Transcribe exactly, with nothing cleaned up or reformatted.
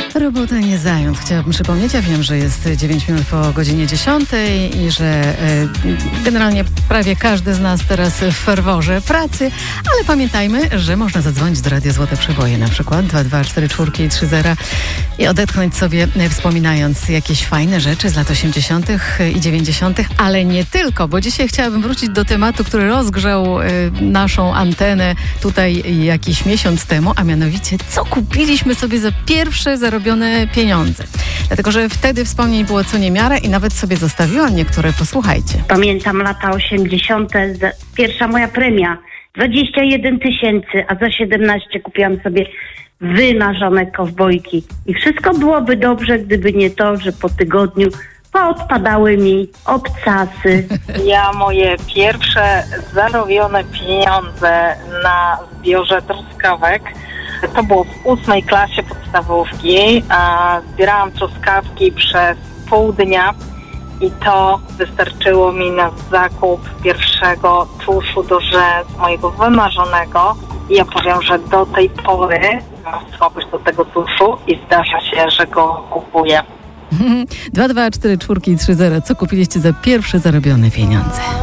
Robota nie zając. Chciałabym przypomnieć, ja wiem, że jest dziewięć minut po godzinie dziesiątej i że e, generalnie prawie każdy z nas teraz w ferworze pracy, ale pamiętajmy, że można zadzwonić do Radia Złote Przeboje, na przykład dwa dwa cztery cztery trzy zero i odetchnąć sobie, e, wspominając jakieś fajne rzeczy z lat osiemdziesiątych i dziewięćdziesiątych, ale nie tylko, bo dzisiaj chciałabym wrócić do tematu, który rozgrzał e, naszą antenę tutaj jakiś miesiąc temu, a mianowicie, co kupiliśmy sobie za pierwsze zarobione pieniądze. Dlatego, że wtedy wspomnień było co niemiara i nawet sobie zostawiłam niektóre. Posłuchajcie. Pamiętam lata osiemdziesiąte. Pierwsza moja premia dwadzieścia jeden tysięcy, a za siedemnaście kupiłam sobie wymarzone kowbojki. I wszystko byłoby dobrze, gdyby nie to, że po tygodniu poodpadały mi obcasy. Ja moje pierwsze zarobione pieniądze na zbiorze truskawek to było w ósmej klasie podstawówki. A zbierałam truskawki przez pół dnia i to wystarczyło mi na zakup pierwszego tuszu do rzęs, mojego wymarzonego. I ja powiem, że do tej pory mam słabość do tego tuszu i zdarza się, że go kupuję. dwa dwa cztery cztery trzy zero. Co kupiliście za pierwsze zarobione pieniądze?